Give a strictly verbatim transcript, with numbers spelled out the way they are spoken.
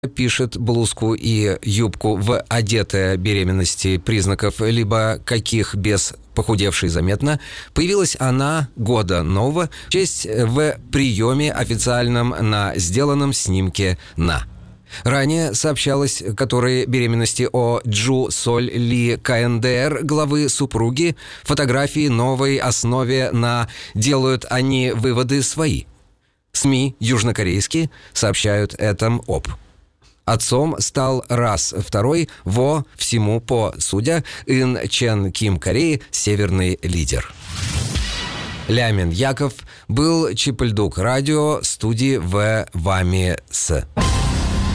пишет блузку и юбку в одетая беременности признаков, либо каких без похудевшей заметно, появилась она года нового в честь в приеме официальном на сделанном снимке «на». Ранее сообщалось, которые беременности о Джу Соль Ли КНДР, главы супруги, фотографии новой основе на «делают они выводы свои». СМИ южнокорейские сообщают этом об. Отцом стал раз второй во всему по судя Ин Чен Ким Кореи, северный лидер. Лямин Яков был Чипыльдук радио студии в вами с.